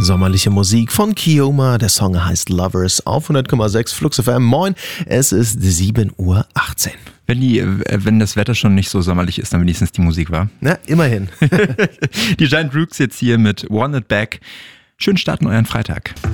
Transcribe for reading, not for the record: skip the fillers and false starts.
sommerliche Musik von Kioma. Der Song heißt Lovers auf 100,6 Flux FM. Moin, es ist 7:18 Uhr. Wenn das Wetter schon nicht so sommerlich ist, dann wenigstens die Musik war. Na, immerhin. Die Giant Rooks jetzt hier mit Want It Back. Schönen Start in euren Freitag.